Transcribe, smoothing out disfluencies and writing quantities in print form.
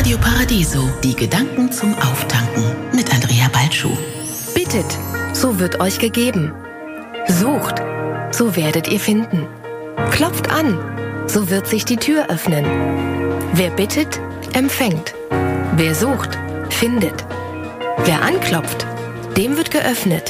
Radio Paradiso, die Gedanken zum Auftanken mit Andrea Balschuh. Bittet, so wird euch gegeben. Sucht, so werdet ihr finden. Klopft an, so wird sich die Tür öffnen. Wer bittet, empfängt. Wer sucht, findet. Wer anklopft, dem wird geöffnet.